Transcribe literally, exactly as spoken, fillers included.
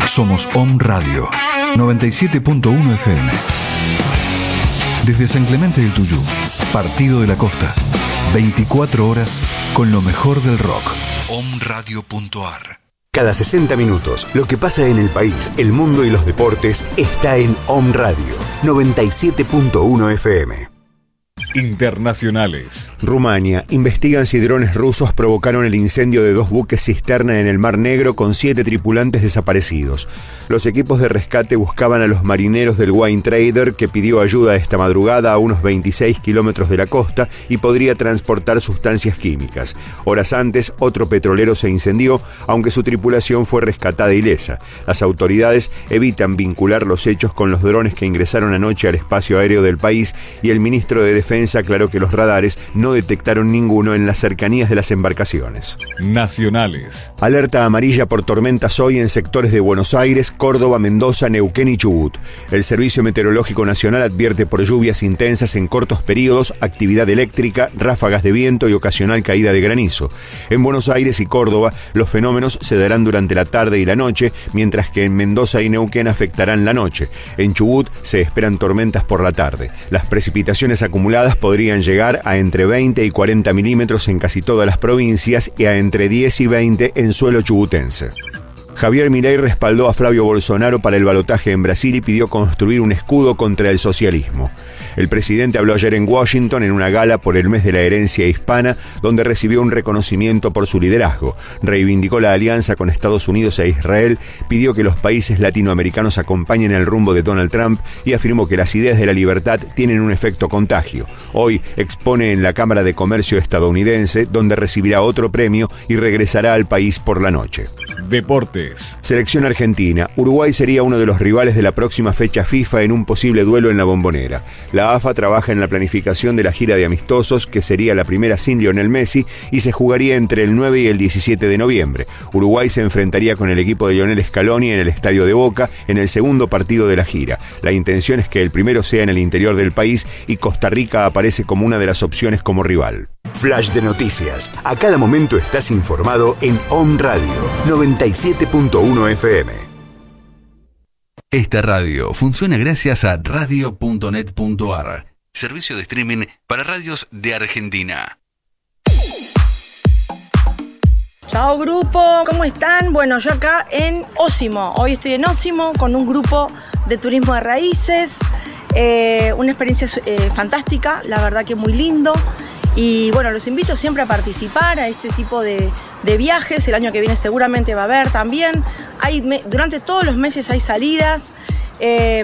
Somos Om Radio, noventa y siete punto uno F M. Desde San Clemente del Tuyú, Partido de la Costa, veinticuatro horas con lo mejor del rock. om radio punto a r. Cada sesenta minutos, lo que pasa en el país, el mundo y los deportes está en Om Radio, noventa y siete punto uno F M. Internacionales. Rumania. Investigan si drones rusos provocaron el incendio de dos buques cisterna en el Mar Negro con siete tripulantes desaparecidos. Los equipos de rescate buscaban a los marineros del Wine Trader, que pidió ayuda esta madrugada a unos veintiséis kilómetros de la costa y podría transportar sustancias químicas. Horas antes, otro petrolero se incendió, aunque su tripulación fue rescatada ilesa. Las autoridades evitan vincular los hechos con los drones que ingresaron anoche al espacio aéreo del país, y el ministro de Defensa aclaró que los radares no detectaron ninguno en las cercanías de las embarcaciones. Nacionales. Alerta amarilla por tormentas hoy en sectores de Buenos Aires, Córdoba, Mendoza, Neuquén y Chubut. El Servicio Meteorológico Nacional advierte por lluvias intensas en cortos periodos, actividad eléctrica, ráfagas de viento y ocasional caída de granizo. En Buenos Aires y Córdoba, los fenómenos se darán durante la tarde y la noche, mientras que en Mendoza y Neuquén afectarán la noche. En Chubut se esperan tormentas por la tarde. Las precipitaciones acumuladas podrían llegar a entre veinte y cuarenta milímetros en casi todas las provincias y a entre diez y veinte en suelo chubutense. Javier Milei respaldó a Flavio Bolsonaro para el balotaje en Brasil y pidió construir un escudo contra el socialismo. El presidente habló ayer en Washington en una gala por el mes de la herencia hispana, donde recibió un reconocimiento por su liderazgo. Reivindicó la alianza con Estados Unidos e Israel, pidió que los países latinoamericanos acompañen el rumbo de Donald Trump y afirmó que las ideas de la libertad tienen un efecto contagio. Hoy expone en la Cámara de Comercio estadounidense, donde recibirá otro premio y regresará al país por la noche. Deportes. Selección argentina. Uruguay sería uno de los rivales de la próxima fecha FIFA en un posible duelo en la Bombonera. La A F A trabaja en la planificación de la gira de amistosos, que sería la primera sin Lionel Messi, y se jugaría entre el nueve y el diecisiete de noviembre. Uruguay se enfrentaría con el equipo de Lionel Scaloni en el Estadio de Boca en el segundo partido de la gira. La intención es que el primero sea en el interior del país y Costa Rica aparece como una de las opciones como rival. Flash de noticias. A cada momento estás informado en Om Radio, noventa y siete punto uno F M. Esta radio funciona gracias a radio punto net punto a r, servicio de streaming para radios de Argentina. Chao grupo, ¿cómo están? Bueno, yo acá en Ósimo, hoy estoy en Ósimo con un grupo de turismo de raíces, eh, una experiencia eh, fantástica, la verdad que muy lindo. Y bueno, los invito siempre a participar a este tipo de, de viajes. El año que viene seguramente va a haber también. Hay, durante todos los meses hay salidas. Eh,